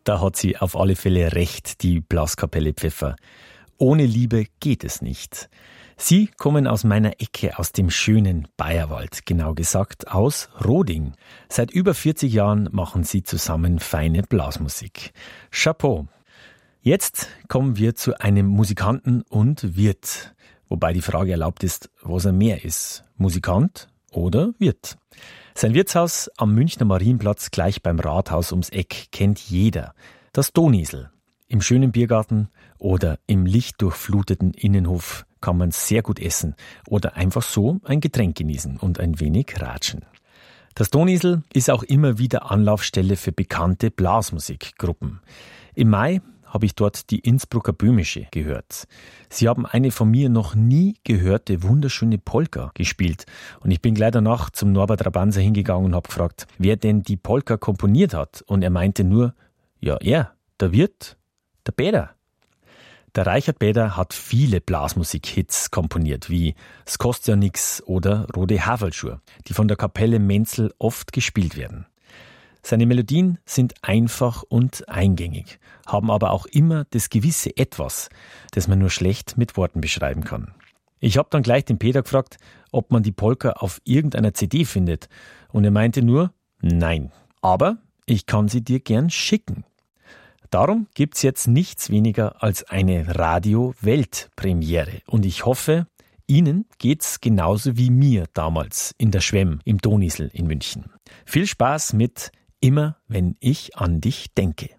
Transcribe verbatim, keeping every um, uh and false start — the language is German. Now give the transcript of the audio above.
Da hat sie auf alle Fälle recht, die Blaskapelle Pfeffer. Ohne Liebe geht es nicht. Sie kommen aus meiner Ecke, aus dem schönen Bayerwald, genau gesagt aus Roding. Seit über vierzig Jahren machen sie zusammen feine Blasmusik. Chapeau! Jetzt kommen wir zu einem Musikanten und Wirt. Wobei die Frage erlaubt ist, was er mehr ist, Musikant oder Wirt. Sein Wirtshaus am Münchner Marienplatz gleich beim Rathaus ums Eck kennt jeder. Das Donisel. Im schönen Biergarten oder im lichtdurchfluteten Innenhof kann man sehr gut essen oder einfach so ein Getränk genießen und ein wenig ratschen. Das Donisel ist auch immer wieder Anlaufstelle für bekannte Blasmusikgruppen. Im Mai habe ich dort die Innsbrucker Böhmische gehört. Sie haben eine von mir noch nie gehörte wunderschöne Polka gespielt. Und ich bin gleich danach zum Norbert Rabanzer hingegangen und habe gefragt, wer denn die Polka komponiert hat. Und er meinte nur, ja er, der Wirt, der Bäder. Der Reichert Bäder hat viele Blasmusik-Hits komponiert, wie "S kost ja nix" oder "Rote Haferlschuhe", die von der Kapelle Menzel oft gespielt werden. Seine Melodien sind einfach und eingängig, haben aber auch immer das gewisse Etwas, das man nur schlecht mit Worten beschreiben kann. Ich habe dann gleich den Peter gefragt, ob man die Polka auf irgendeiner C D findet, und er meinte nur, nein, aber ich kann sie dir gern schicken. Darum gibt's jetzt nichts weniger als eine Radio-Welt-Premiere, und ich hoffe, Ihnen geht's genauso wie mir damals in der Schwemm im Donisel in München. Viel Spaß mit Immer, wenn ich an dich denke.